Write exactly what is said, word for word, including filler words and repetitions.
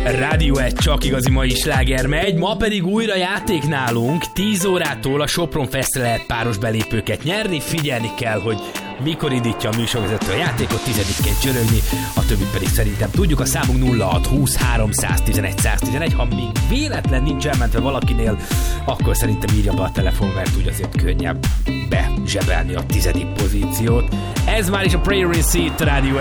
Rádió egy csak igazi mai sláger megy, ma pedig újra játék nálunk. tíz órától a Sopron Festre lehet páros belépőket nyerni, figyelni kell, hogy mikor indítja a műsorvezető a játékot, tizedikén csörögni, a többit pedig szerintem tudjuk. A számunk nulla hat húsz háromszáztizenegy száztizenegy, ha még véletlen nincs elmentve valakinél, akkor szerintem írja be a telefon, mert úgy azért könnyebb bezsebelni a tizedik pozíciót. Ez már is a Prayer in Seat Rádió